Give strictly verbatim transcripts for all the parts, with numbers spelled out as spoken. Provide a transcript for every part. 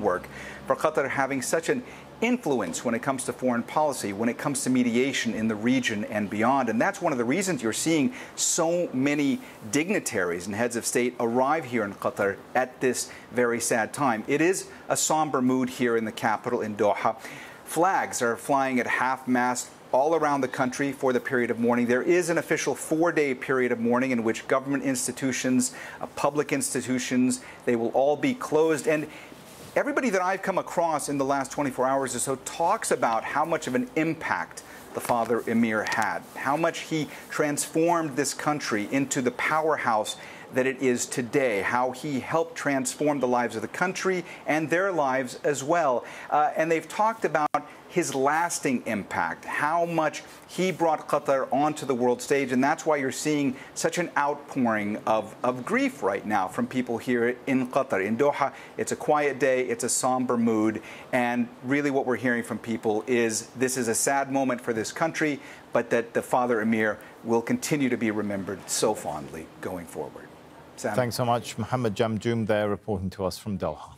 groundwork for Qatar having such an influence when it comes to foreign policy, when it comes to mediation in the region and beyond. And that's one of the reasons you're seeing so many dignitaries and heads of state arrive here in Qatar at this very sad time. It is a somber mood here in the capital in Doha. Flags are flying at half-mast all around the country for the period of mourning. There is an official four-day period of mourning in which government institutions, uh, public institutions, they will all be closed. And everybody that I've come across in the last twenty-four hours or so talks about how much of an impact the father Emir had, how much he transformed this country into the powerhouse that it is today, how he helped transform the lives of the country and their lives as well. Uh, and they've talked about his lasting impact, how much he brought Qatar onto the world stage. And that's why you're seeing such an outpouring of, of grief right now from people here in Qatar. In Doha, it's a quiet day, it's a somber mood. And really what we're hearing from people is this is a sad moment for this country, but that the father Emir will continue to be remembered so fondly going forward. Sam. Thanks so much, Mohammed Jamjoom there reporting to us from Doha.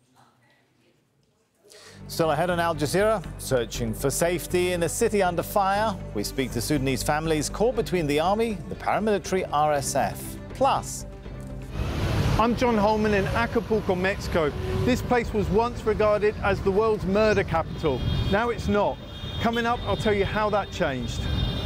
Still ahead on Al Jazeera, searching for safety in a city under fire. We speak to Sudanese families caught between the army, the paramilitary R S F. Plus, I'm John Holman in Acapulco, Mexico. This place was once regarded as the world's murder capital. Now it's not. Coming up, I'll tell you how that changed.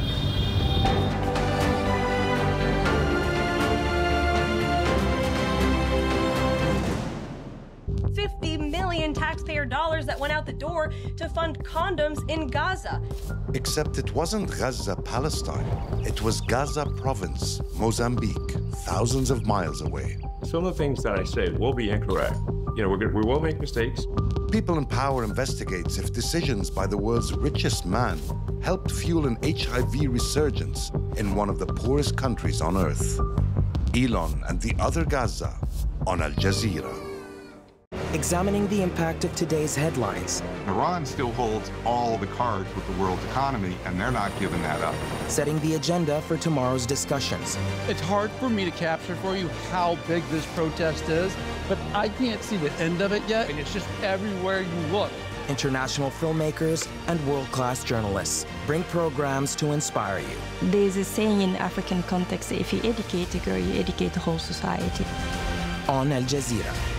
fifty million taxpayer dollars that went out the door to fund condoms in Gaza. Except it wasn't Gaza, Palestine. It was Gaza province, Mozambique, thousands of miles away. Some of the things that I say will be incorrect. You know, we're gonna, we will make mistakes. People in Power investigates if decisions by the world's richest man helped fuel an H I V resurgence in one of the poorest countries on earth. Elon and the other Gaza on Al Jazeera. Examining the impact of today's headlines. Iran still holds all the cards with the world's economy, and they're not giving that up. Setting the agenda for tomorrow's discussions. It's hard for me to capture for you how big this protest is, but I can't see the end of it yet, and it's just everywhere you look. International filmmakers and world-class journalists bring programs to inspire you. There's a saying in African context, if you educate a girl, you educate the whole society. On Al Jazeera.